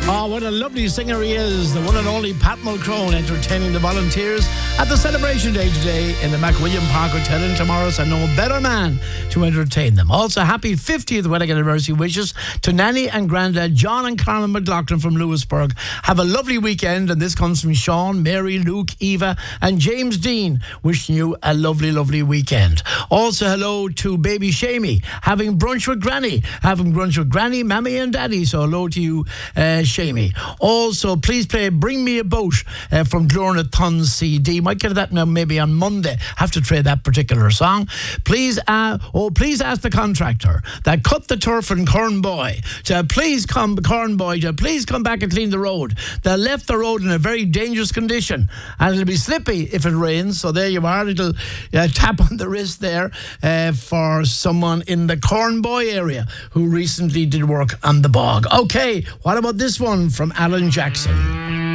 Oh, what a lovely singer he is. The one and only Pat Mulcrone entertaining the volunteers at the celebration day today in the McWilliam Park Hotel in Tomorrow's and no better man to entertain them. Also, happy 50th wedding anniversary wishes to Nanny and Grandad John and Carmen McLaughlin from Lewisburg. Have a lovely weekend, and this comes from Sean, Mary, Luke, Eva and James Dean, wishing you a lovely, lovely weekend. Also, hello to baby Shamey, having brunch with Granny, Mammy and Daddy. So hello to you, Shamey. Also, please play Bring Me a Boat from Glorna Thun's CD. Might get that now maybe on Monday. Have to trade that particular song. Please ask the contractor that cut the turf in Cornboy to please come back and clean the road. They left the road in a very dangerous condition, and it'll be slippy if it rains. So there you are, a little tap on the wrist there for someone in the Cornboy area who recently did work on the bog. Okay, what about this one from Alan Jackson?